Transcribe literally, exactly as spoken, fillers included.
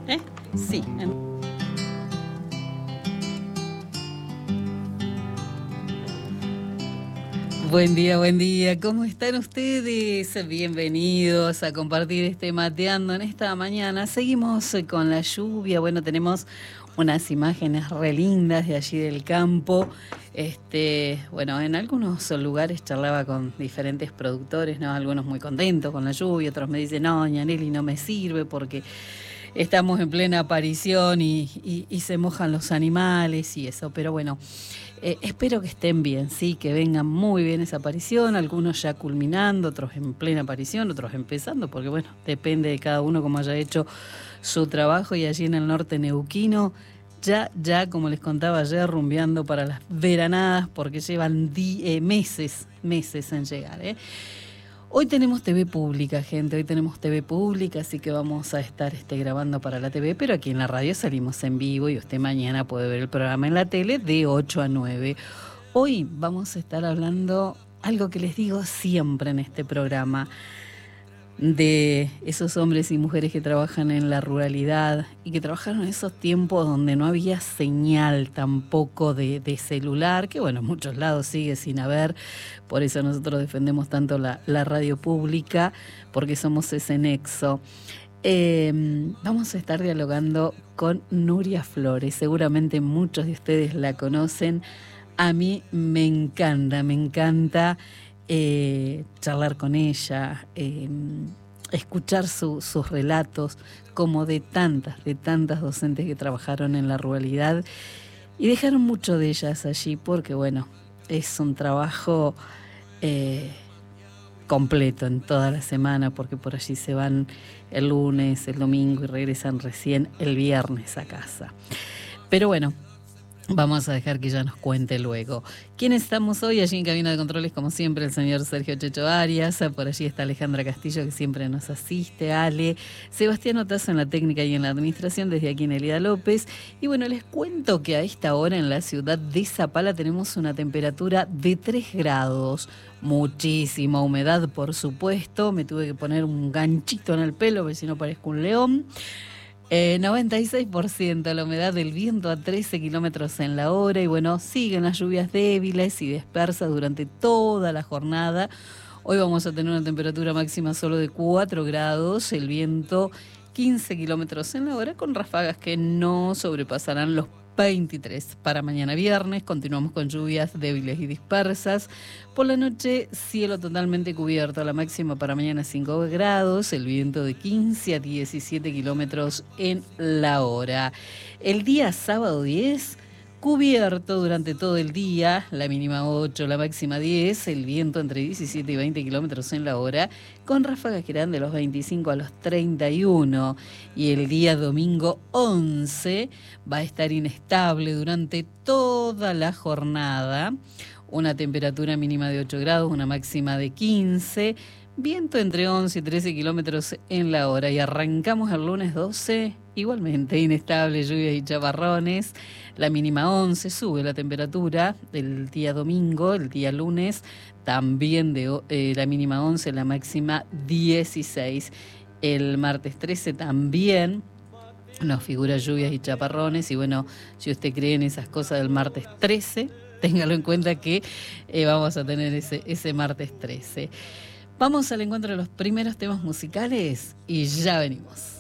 ¿Eh? Sí. En... Buen día, buen día. ¿Cómo están ustedes? Bienvenidos a compartir este Mateando en esta mañana. Seguimos con la lluvia. Bueno, tenemos unas imágenes re lindas de allí del campo. Este, bueno, en algunos lugares charlaba con diferentes productores, ¿no? Algunos muy contentos con la lluvia, otros me dicen, no, Ñaneli, no me sirve porque estamos en plena aparición y, y, y se mojan los animales y eso. Pero bueno, eh, espero que estén bien, sí, que vengan muy bien esa aparición, algunos ya culminando, otros en plena aparición, otros empezando, porque bueno, depende de cada uno cómo haya hecho su trabajo. Y allí en el norte neuquino, ya, ya, como les contaba ayer, rumbeando para las veranadas, porque llevan di- eh, meses, meses en llegar, ¿eh? Hoy tenemos T V pública, gente, hoy tenemos T V pública, así que vamos a estar este, grabando para la T V, pero aquí en la radio salimos en vivo y usted mañana puede ver el programa en la tele de ocho a nueve. Hoy vamos a estar hablando algo que les digo siempre en este programa, de esos hombres y mujeres que trabajan en la ruralidad y que trabajaron en esos tiempos donde no había señal tampoco de, de celular, que bueno, en muchos lados sigue sin haber. Por eso nosotros defendemos tanto la, la radio pública, porque somos ese nexo. Eh, vamos a estar dialogando con Nuria Flores. Seguramente muchos de ustedes la conocen. A mí me encanta, me encanta eh, charlar con ella, eh, escuchar su, sus relatos, como de tantas, de tantas docentes que trabajaron en la ruralidad y dejaron mucho de ellas allí, porque bueno, es un trabajo eh, completo en toda la semana, porque por allí se van el lunes, el domingo y regresan recién el viernes a casa. Pero bueno, vamos a dejar que ella nos cuente luego. ¿Quiénes estamos hoy? Allí en cabina de controles, como siempre, el señor Sergio Checho Arias. Por allí está Alejandra Castillo, que siempre nos asiste, Ale. Sebastián Otazo en la técnica y en la administración, desde aquí en Elida López. Y bueno, les cuento que a esta hora en la ciudad de Zapala tenemos una temperatura de tres grados. Muchísima humedad, por supuesto. Me tuve que poner un ganchito en el pelo, porque si no parezco un león. Eh, noventa y seis por ciento la humedad, del viento a trece kilómetros en la hora. Y bueno, siguen las lluvias débiles y dispersas durante toda la jornada. Hoy vamos a tener una temperatura máxima solo de cuatro grados, el viento quince kilómetros en la hora, con ráfagas que no sobrepasarán los veintitrés. Para mañana viernes continuamos con lluvias débiles y dispersas. Por la noche, cielo totalmente cubierto. La máxima para mañana cinco grados, el viento de quince a diecisiete kilómetros en la hora. El día sábado diez, cubierto durante todo el día, la mínima ocho, la máxima diez, el viento entre diecisiete y veinte kilómetros en la hora, con ráfagas que irán de los veinticinco a los treinta y uno. Y el día domingo once va a estar inestable durante toda la jornada, una temperatura mínima de ocho grados, una máxima de quince, viento entre once y trece kilómetros en la hora. Y arrancamos el lunes doce, igualmente inestable, lluvias y chaparrones. La mínima once, sube la temperatura el día domingo, el día lunes también de eh, la mínima once, la máxima dieciséis. El martes trece también nos figura lluvias y chaparrones. Y bueno, si usted cree en esas cosas del martes trece, téngalo en cuenta que eh, vamos a tener ese, ese martes trece. Vamos al encuentro de los primeros temas musicales y ya venimos.